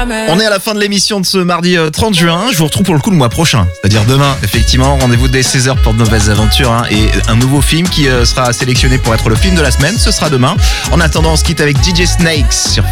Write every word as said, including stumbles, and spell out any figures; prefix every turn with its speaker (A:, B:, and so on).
A: On est à la fin de l'émission de ce mardi trente juin. Je vous retrouve pour le coup le mois prochain, c'est-à-dire demain. Effectivement, rendez-vous dès seize heures pour de nouvelles aventures, hein, et un nouveau film qui euh, sera sélectionné pour être le film de la semaine. Ce sera demain. En attendant, on se quitte avec D J Snakes sur